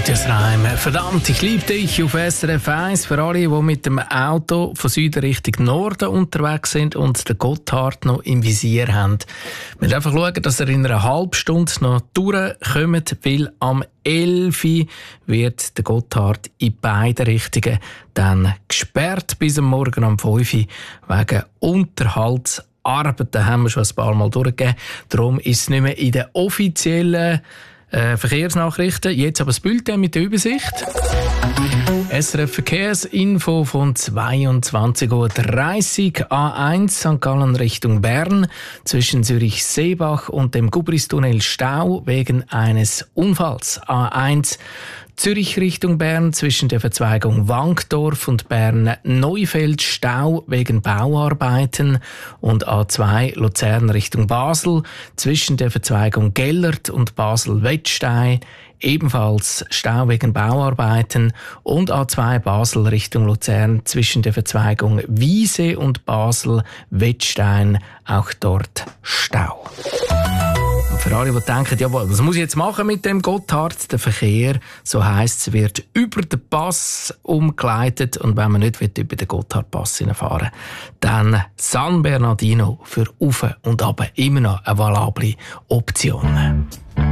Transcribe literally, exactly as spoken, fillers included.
Matthias Reim, verdammt, ich liebe dich auf S R F eins. Für alle, die mit dem Auto von Süden Richtung Norden unterwegs sind und den Gotthard noch im Visier haben. Wir müssen einfach schauen, dass ihr in einer halben Stunde noch durchkommt, weil am elf Uhr wird der Gotthard in beide Richtungen dann gesperrt bis am Morgen um fünf Uhr wegen Unterhaltsarbeiten. Haben wir schon ein paar Mal durchgegeben. Darum ist es nicht mehr in den offiziellen Äh, Verkehrsnachrichten. Jetzt aber das Bulletin mit der Übersicht. S R F Verkehrsinfo von zweiundzwanzig Uhr dreißig. A eins Sankt Gallen Richtung Bern. Zwischen Zürich-Seebach und dem Gubristunnel Stau wegen eines Unfalls. A eins Zürich Richtung Bern zwischen der Verzweigung Wankdorf und Bern-Neufeld Stau wegen Bauarbeiten und A zwei Luzern Richtung Basel zwischen der Verzweigung Gellert und Basel-Wettstein ebenfalls Stau wegen Bauarbeiten und A zwei Basel Richtung Luzern zwischen der Verzweigung Wiese und Basel-Wettstein auch dort Stau. Für alle, die denken, jawohl, was muss ich jetzt machen mit dem Gotthard? Der Verkehr, so heisst es, wird über den Pass umgeleitet. Und wenn man nicht über den Gotthardpass fahren, dann San Bernardino für Auf und Ab immer noch eine valable Option.